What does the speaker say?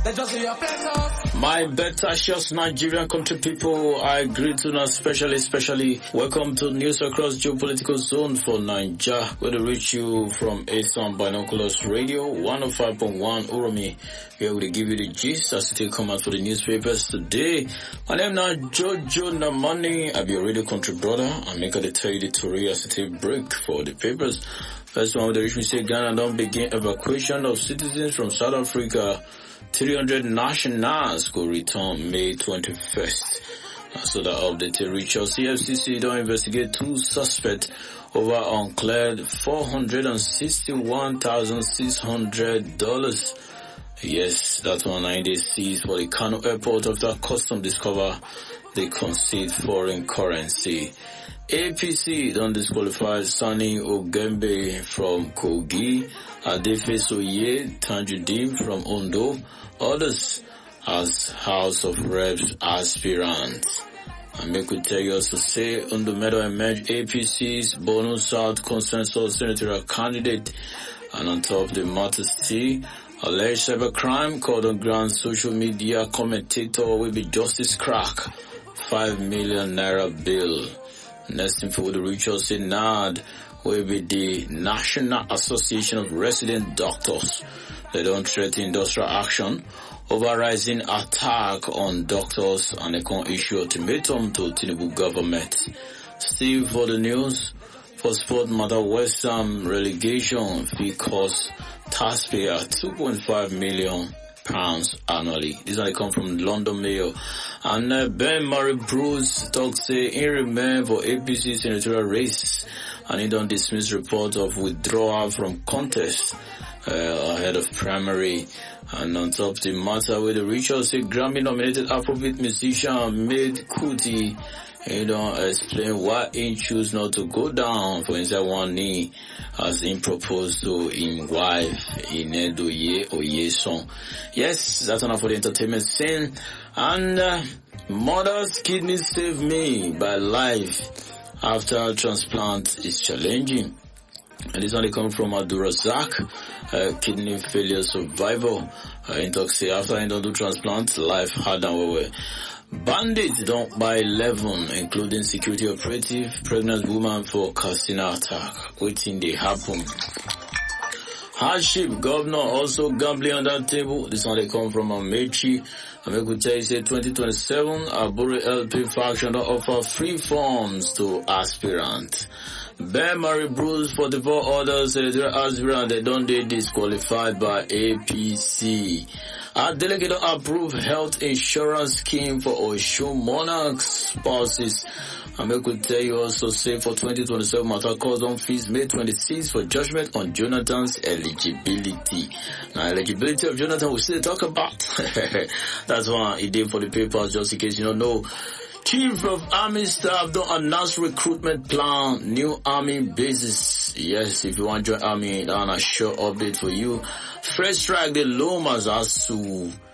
They just see your blessings. My betacious Nigerian country people, I greet you now especially welcome to News Across Geopolitical Zone for Niger, where they reach you from Asan Binoculars Radio 105.1 Uromi, where we give you the gist as it come out for the newspapers today. My name now Jojo Namani, I be your radio country brother, and make the tell you the story as it break for the papers. First one, they reach me say Ghana don't begin evacuation of citizens from South Africa. 300 nationals go return May 21st. So that update reach us. CFCC don't investigate 2 suspects over uncleared $461,600. Yes, that's one they seized for the Kano airport after custom discover they concede foreign currency. APC don't disqualify Sani Ogembe from Kogi, Adefe Soye Tanjudin from Ondo, others as House of Reps aspirants. And we could tell you also say on the medal emerged APC's Bono South consensus senatorial candidate, and on top of the matter still, alleged cybercrime called on ground social media commentator will be Justice Crack, 5 million naira bill. Next info with the reach us in NAD will be the National Association of Resident Doctors. They don't threaten industrial action over rising attack on doctors, and they can issue ultimatum to Tinubu government. Still for the news, for sport matter, West Ham relegation fee cost taxpayer £2.5 million annually. These are they come from London Mail. And Ben Murray Bruce talks say he remain for APC senatorial race, and he don't dismiss reports of withdrawal from contest ahead of primary. And on top of the matter with the Richard say Grammy nominated Afrobeat musician Made Kuti, he don't explain why he choose not to go down for inside one knee as he proposed to his wife Inedoye Oyeson. Yes, that's enough for the entertainment scene. And mother's kidney saved me by life after transplant is challenging. And this one they come from Adurazak, kidney failure survivor. In talk say after he don't do transplant, life hard and well. Bandits don't buy 11, including security operative, pregnant woman for casino attack. Waiting they happen. Hardship, governor also gambling on that table. This one they come from Amechi. And we could tell you say 2027, Aburi LP faction don't offer free forms to aspirants. Ben Murray Bruce, 44 others, aspirant, they don't get disqualified by APC. Our delegate approved health insurance scheme for Osho monarchs spouses. And we could tell you also say for 2027 matter calls on fees May 26 for judgment on Jonathan's eligibility. Now eligibility of Jonathan we still talk about. That's why he did for the papers just in case you don't know. Chief of Army Staff don't announce recruitment plan, new army bases. Yes, if you want to join army, that's a sure update for you. Fresh strike the Lomas as to